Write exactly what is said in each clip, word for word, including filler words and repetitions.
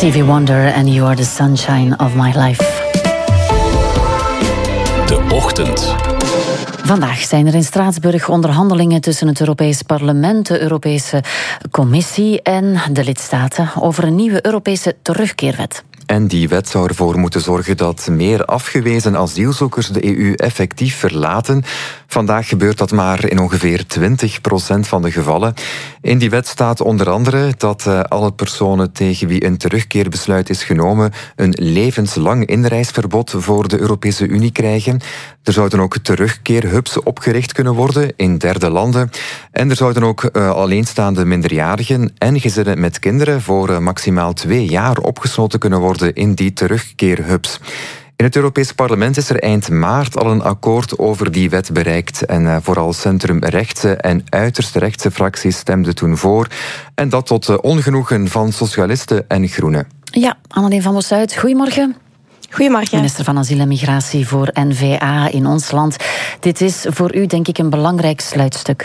Stevie Wonder and You Are the Sunshine of My Life. De Ochtend. Vandaag zijn er in Straatsburg onderhandelingen tussen het Europees Parlement, de Europese Commissie en de lidstaten over een nieuwe Europese terugkeerwet. En die wet zou ervoor moeten zorgen dat meer afgewezen asielzoekers de E U effectief verlaten. Vandaag gebeurt dat maar in ongeveer twintig procent van de gevallen. In die wet staat onder andere dat uh, alle personen tegen wie een terugkeerbesluit is genomen een levenslang inreisverbod voor de Europese Unie krijgen. Er zouden ook terugkeerhubs opgericht kunnen worden in derde landen. En er zouden ook uh, alleenstaande minderjarigen en gezinnen met kinderen voor uh, maximaal twee jaar opgesloten kunnen worden in die terugkeerhubs. In het Europees Parlement is er eind maart al een akkoord over die wet bereikt. En uh, vooral centrumrechtse en uiterst rechtse fracties stemden toen voor. En dat tot uh, ongenoegen van socialisten en groenen. Ja, Anneleen van Bosuit, goedemorgen. Goedemorgen. Minister van Asiel en Migratie voor N V A in ons land. Dit is voor u denk ik een belangrijk sluitstuk.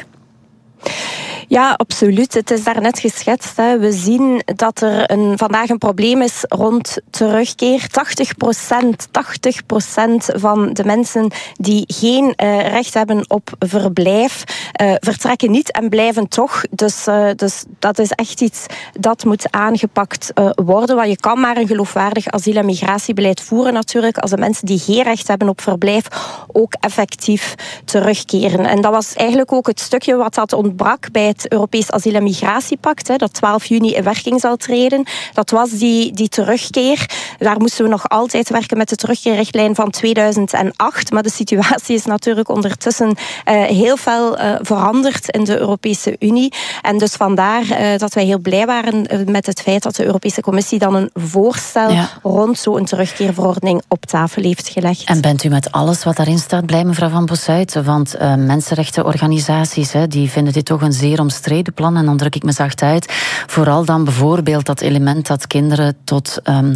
Ja, absoluut. Het is daarnet geschetst. Hè. We zien dat er een, vandaag een probleem is rond terugkeer. tachtig procent, tachtig procent van de mensen die geen uh, recht hebben op verblijf, uh, vertrekken niet en blijven toch. Dus, uh, dus dat is echt iets dat moet aangepakt uh, worden. Want je kan maar een geloofwaardig asiel- en migratiebeleid voeren natuurlijk als de mensen die geen recht hebben op verblijf ook effectief terugkeren. En dat was eigenlijk ook het stukje wat dat ontbrak bij het Europees Asiel- en Migratiepact, hè, dat twaalf juni in werking zal treden. Dat was die, die terugkeer. Daar moesten we nog altijd werken met de terugkeerrichtlijn van tweeduizend acht. Maar de situatie is natuurlijk ondertussen uh, heel veel uh, veranderd in de Europese Unie. En dus vandaar uh, dat wij heel blij waren uh, met het feit dat de Europese Commissie dan een voorstel ja. rond zo'n terugkeerverordening op tafel heeft gelegd. En bent u met alles wat daarin staat blij, mevrouw Van Bosuit? Want uh, mensenrechtenorganisaties hè, die vinden dit toch een zeer omstreden plan. En dan druk ik me zacht uit. Vooral dan bijvoorbeeld dat element dat kinderen tot Um,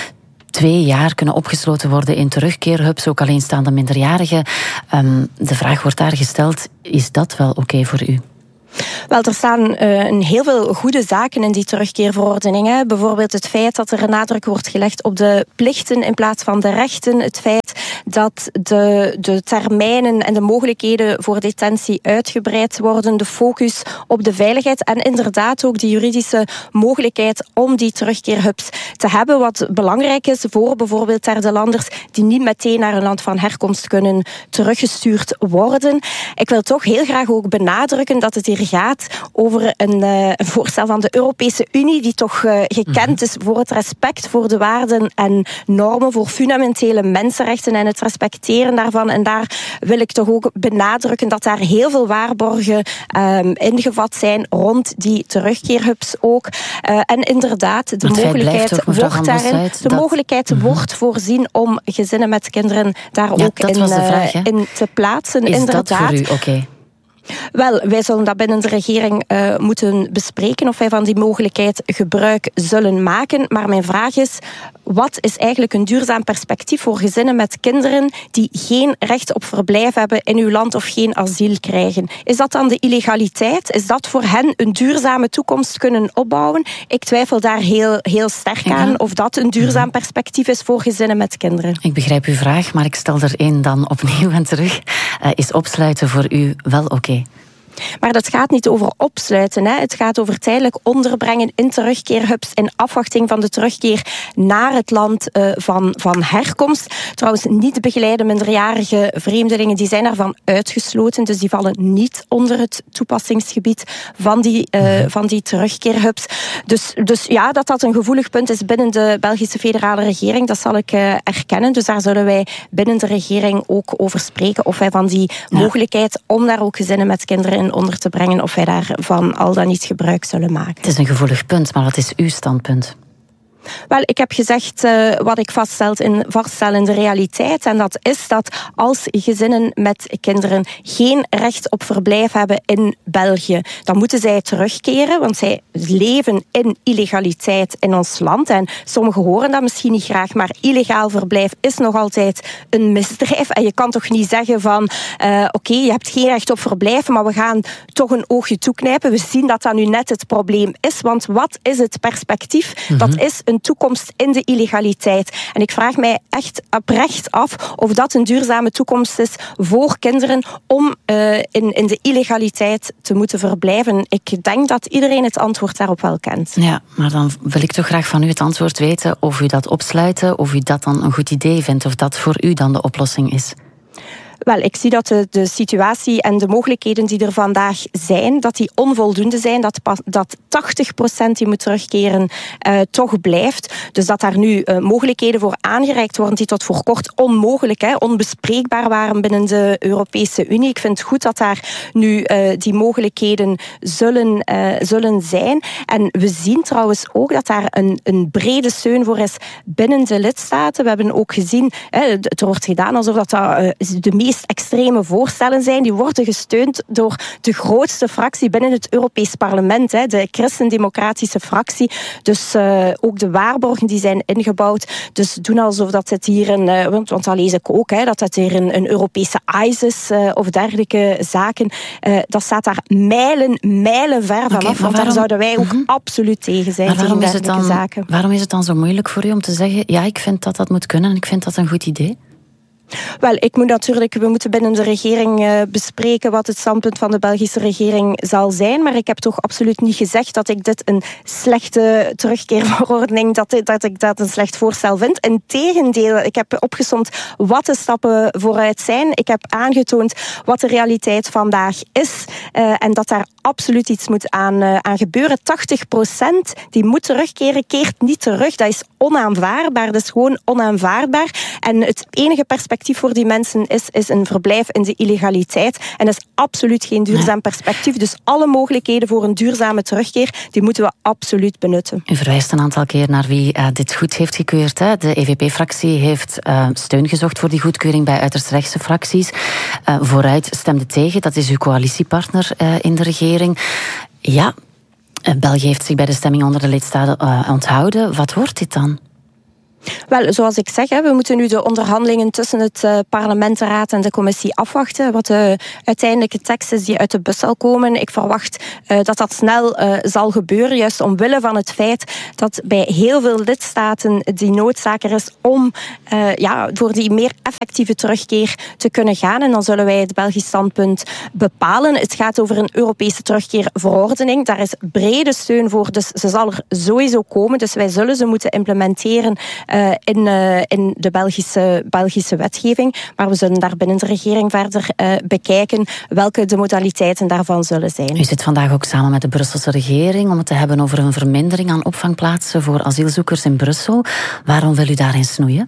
twee jaar kunnen opgesloten worden in terugkeerhubs, ook alleenstaande minderjarigen. Um, de vraag wordt daar gesteld, is dat wel oké okay voor u? Wel, er staan uh, heel veel goede zaken in die terugkeerverordening. Hè. Bijvoorbeeld het feit dat er een nadruk wordt gelegd op de plichten in plaats van de rechten. Het feit dat de, de termijnen en de mogelijkheden voor detentie uitgebreid worden. De focus op de veiligheid en inderdaad ook de juridische mogelijkheid om die terugkeerhubs te hebben. Wat belangrijk is voor bijvoorbeeld derdelanders die niet meteen naar een land van herkomst kunnen teruggestuurd worden. Ik wil toch heel graag ook benadrukken dat het hier gaat over een, uh, een voorstel van de Europese Unie die toch uh, gekend is voor het respect voor de waarden en normen, voor fundamentele mensenrechten en het respecteren daarvan. En daar wil ik toch ook benadrukken dat daar heel veel waarborgen um, ingevat zijn rond die terugkeerhubs ook. Uh, en inderdaad, de Want mogelijkheid toch, wordt daarin, de dat... mogelijkheid mm-hmm. wordt voorzien om gezinnen met kinderen daar ja, ook in, vraag, uh, in te plaatsen. Is inderdaad. dat voor u oké? Okay? Wel, wij zullen dat binnen de regering uh, moeten bespreken of wij van die mogelijkheid gebruik zullen maken. Maar mijn vraag is, wat is eigenlijk een duurzaam perspectief voor gezinnen met kinderen die geen recht op verblijf hebben in uw land of geen asiel krijgen? Is dat dan de illegaliteit? Is dat voor hen een duurzame toekomst kunnen opbouwen? Ik twijfel daar heel, heel sterk aan ja. of dat een duurzaam perspectief is voor gezinnen met kinderen. Ik begrijp uw vraag, maar ik stel er één dan opnieuw en terug. Uh, is opsluiten voor u wel oké? Okay? Maar dat gaat niet over opsluiten. Hè. Het gaat over tijdelijk onderbrengen in terugkeerhubs in afwachting van de terugkeer naar het land uh, van, van herkomst. Trouwens, niet begeleide minderjarige vreemdelingen, die zijn daarvan uitgesloten. Dus die vallen niet onder het toepassingsgebied van die, uh, van die terugkeerhubs. Dus, dus ja, dat dat een gevoelig punt is binnen de Belgische federale regering, dat zal ik uh, erkennen. Dus daar zullen wij binnen de regering ook over spreken of wij van die ja. mogelijkheid om daar ook gezinnen met kinderen onder te brengen, of wij daarvan al dan niet gebruik zullen maken. Het is een gevoelig punt, maar wat is uw standpunt? Wel, ik heb gezegd uh, wat ik vaststel in, vaststel in de realiteit. En dat is dat als gezinnen met kinderen geen recht op verblijf hebben in België, dan moeten zij terugkeren, want zij leven in illegaliteit in ons land. En sommigen horen dat misschien niet graag, maar illegaal verblijf is nog altijd een misdrijf. En je kan toch niet zeggen van, uh, oké, okay, je hebt geen recht op verblijf, maar we gaan toch een oogje toeknijpen. We zien dat dat nu net het probleem is, want wat is het perspectief? Mm-hmm. Dat is een een toekomst in de illegaliteit. En ik vraag mij echt oprecht af of dat een duurzame toekomst is voor kinderen om uh, in, in de illegaliteit te moeten verblijven. Ik denk dat iedereen het antwoord daarop wel kent. Ja, maar dan wil ik toch graag van u het antwoord weten of u dat opsluiten, of u dat dan een goed idee vindt, of dat voor u dan de oplossing is. Wel, ik zie dat de, de situatie en de mogelijkheden die er vandaag zijn, dat die onvoldoende zijn, dat, dat tachtig procent die moet terugkeren uh, toch blijft. Dus dat daar nu uh, mogelijkheden voor aangereikt worden die tot voor kort onmogelijk, hè, onbespreekbaar waren binnen de Europese Unie. Ik vind het goed dat daar nu uh, die mogelijkheden zullen, uh, zullen zijn. En we zien trouwens ook dat daar een, een brede steun voor is binnen de lidstaten. We hebben ook gezien, hè, het wordt gedaan alsof dat, dat uh, de meest extreme voorstellen zijn. Die worden gesteund door de grootste fractie binnen het Europees Parlement, hè, de christendemocratische fractie. Dus uh, ook de waarborgen die zijn ingebouwd. Dus doen alsof dat het hier een, uh, want, want dat lees ik ook, hè, dat het hier een, een Europese ISIS uh, of dergelijke zaken. Uh, dat staat daar mijlen, mijlen ver vanaf. Okay, want waarom, daar zouden wij ook mm-hmm. absoluut tegen zijn. Maar waarom, tegen is het dan, zaken. waarom is het dan zo moeilijk voor u om te zeggen, ja, ik vind dat dat moet kunnen en ik vind dat een goed idee? Wel, ik moet natuurlijk, we moeten binnen de regering uh, bespreken wat het standpunt van de Belgische regering zal zijn, maar ik heb toch absoluut niet gezegd dat ik dit een slechte terugkeerverordening, dat, dat ik dat een slecht voorstel vind. Integendeel, ik heb opgesomd wat de stappen vooruit zijn. Ik heb aangetoond wat de realiteit vandaag is uh, en dat daar absoluut iets moet aan, uh, aan gebeuren. tachtig procent die moet terugkeren, keert niet terug. Dat is onaanvaardbaar. Dat is gewoon onaanvaardbaar. En het enige perspectief voor die mensen is, is een verblijf in de illegaliteit. En dat is absoluut geen duurzaam perspectief. Dus alle mogelijkheden voor een duurzame terugkeer, die moeten we absoluut benutten. U verwijst een aantal keer naar wie uh, dit goed heeft gekeurd. Hè? De E V P-fractie heeft uh, steun gezocht voor die goedkeuring bij uiterst rechtse fracties. Uh, Vooruit stemde tegen. Dat is uw coalitiepartner uh, in de regering. Ja, uh, België heeft zich bij de stemming onder de lidstaten uh, onthouden. Wat wordt dit dan? Wel, zoals ik zeg, we moeten nu de onderhandelingen tussen het uh, parlement, de raad en de commissie afwachten. Wat de uiteindelijke tekst is die uit de bus zal komen. Ik verwacht uh, dat dat snel uh, zal gebeuren, juist omwille van het feit dat bij heel veel lidstaten die noodzaak er is om uh, ja, voor die meer effectieve terugkeer te kunnen gaan. En dan zullen wij het Belgisch standpunt bepalen. Het gaat over een Europese terugkeerverordening. Daar is brede steun voor, dus ze zal er sowieso komen. Dus wij zullen ze moeten implementeren Uh, in, uh, in de Belgische, Belgische wetgeving. Maar we zullen daar binnen de regering verder uh, bekijken welke de modaliteiten daarvan zullen zijn. U zit vandaag ook samen met de Brusselse regering om het te hebben over een vermindering aan opvangplaatsen voor asielzoekers in Brussel. Waarom wil u daarin snoeien?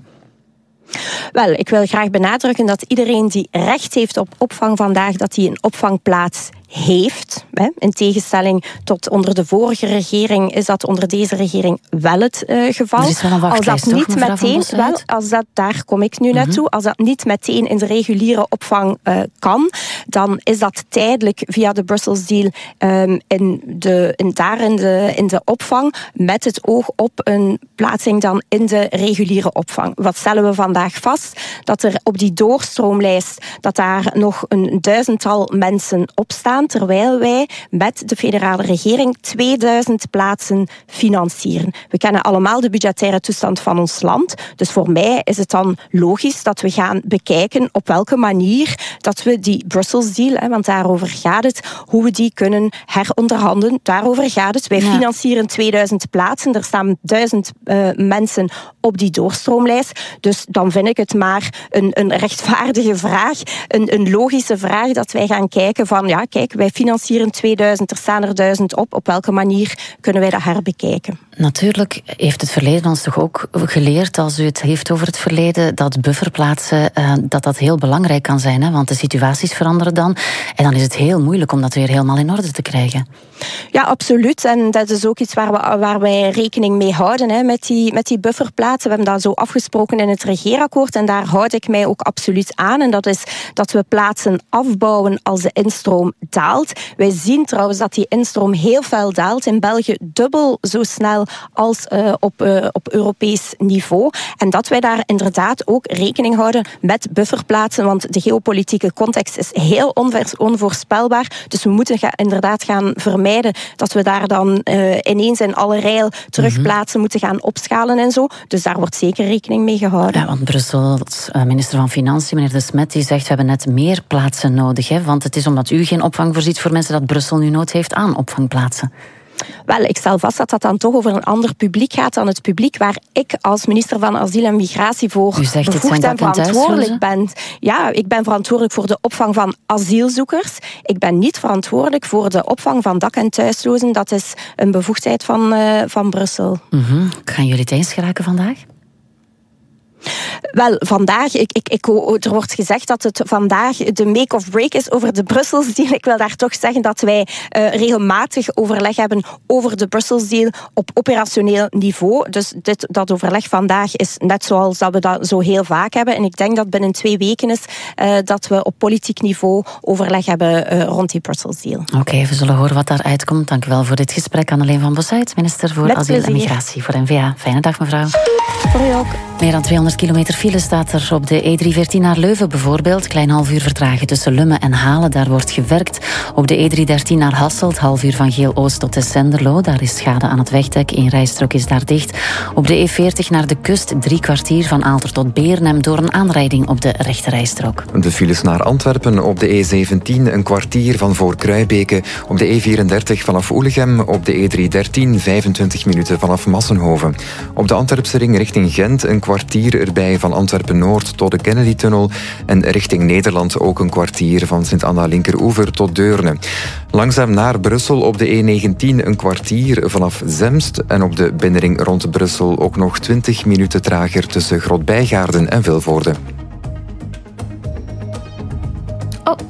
Wel, ik wil graag benadrukken dat iedereen die recht heeft op opvang vandaag, dat die een opvangplaats heeft. In tegenstelling tot onder de vorige regering is dat onder deze regering wel het uh, geval. Er is wel een wachtlijst, als dat niet toch, meteen, wel, als dat, daar kom ik nu naartoe. Mm-hmm. Als dat niet meteen in de reguliere opvang uh, kan, dan is dat tijdelijk via de Brussels deal um, in de, in, daar in de, in de opvang, met het oog op een plaatsing dan in de reguliere opvang. Wat stellen we vandaag vast? Dat er op die doorstroomlijst, dat daar nog een duizendtal mensen op staan, terwijl wij met de federale regering tweeduizend plaatsen financieren. We kennen allemaal de budgettaire toestand van ons land. Dus voor mij is het dan logisch dat we gaan bekijken op welke manier dat we die Brussels deal, want daarover gaat het, hoe we die kunnen heronderhandelen. Daarover gaat het. Wij ja. financieren tweeduizend plaatsen. Er staan duizend uh, mensen op die doorstroomlijst. Dus dan vind ik het maar een, een rechtvaardige vraag, een, een logische vraag dat wij gaan kijken van, ja, kijk, wij financieren tweeduizend, er staan er duizend op. Op welke manier kunnen wij dat herbekijken? Natuurlijk heeft het verleden ons toch ook geleerd, als u het heeft over het verleden, dat bufferplaatsen, uh, dat dat heel belangrijk kan zijn. Hè? Want de situaties veranderen dan. En dan is het heel moeilijk om dat weer helemaal in orde te krijgen. Ja, absoluut. En dat is ook iets waar, we, waar wij rekening mee houden, hè, met, die, met die bufferplaatsen. We hebben dat zo afgesproken in het regeerakkoord en daar houd ik mij ook absoluut aan. En dat is dat we plaatsen afbouwen als de instroom daalt. Wij zien trouwens dat die instroom heel veel daalt. In België dubbel zo snel als uh, op, uh, op Europees niveau. En dat wij daar inderdaad ook rekening houden met bufferplaatsen, want de geopolitieke context is heel onvoorspelbaar. Dus we moeten ga, inderdaad gaan vermijden vermijden dat we daar dan uh, ineens in alle rijl terugplaatsen mm-hmm. moeten gaan opschalen en zo. Dus daar wordt zeker rekening mee gehouden. Ja, want Brussels uh, minister van Financiën, meneer De Smet, die zegt we hebben net meer plaatsen nodig. Hè? Want het is omdat u geen opvang voorziet voor mensen dat Brussel nu nood heeft aan opvangplaatsen. Wel, ik stel vast dat dat dan toch over een ander publiek gaat dan het publiek waar ik als minister van Asiel en Migratie voor bevoegd en verantwoordelijk ben. Ja, ik ben verantwoordelijk voor de opvang van asielzoekers. Ik ben niet verantwoordelijk voor de opvang van dak- en thuislozen. Dat is een bevoegdheid van, uh, van Brussel. Mm-hmm. Gaan jullie het eens geraken vandaag? Wel, vandaag, ik, ik, ik, er wordt gezegd dat het vandaag de make of break is over de Brussels deal. Ik wil daar toch zeggen dat wij uh, regelmatig overleg hebben over de Brussels deal op operationeel niveau. Dus dit, dat overleg vandaag is net zoals dat we dat zo heel vaak hebben. En ik denk dat binnen twee weken is uh, dat we op politiek niveau overleg hebben uh, rond die Brussels deal. Oké, okay, we zullen horen wat daaruit komt. Dank u wel voor dit gesprek. Anneleen van Bossuyt, minister voor Met Asiel plezier. en Migratie voor N V A. Fijne dag, mevrouw. Voor u ook. Meer dan tweehonderd kilometer file staat er op de E driehonderdveertien naar Leuven bijvoorbeeld. Klein half uur vertragen tussen Lummen en Halen, daar wordt gewerkt. Op de E driehonderddertien naar Hasselt, half uur van Geel-Oost tot de Senderlo. Daar is schade aan het wegdek, één rijstrook is daar dicht. Op de E veertig naar de kust, drie kwartier van Aalter tot Beernem door een aanrijding op de rechte rijstrook. De files naar Antwerpen op de E zeventien, een kwartier van voor Kruibeke. Op de E vierendertig vanaf Oelegem, op de E driehonderddertien vijfentwintig minuten vanaf Massenhoven. Op de Antwerpse ring richting Gent, een kwartier erbij van Antwerpen-Noord tot de Kennedy-tunnel en richting Nederland ook een kwartier van Sint-Anna-Linkeroever tot Deurne. Langzaam naar Brussel op de E negentien een kwartier vanaf Zemst en op de binnenring rond Brussel ook nog twintig minuten trager tussen Grotbijgaarden en Vilvoorde.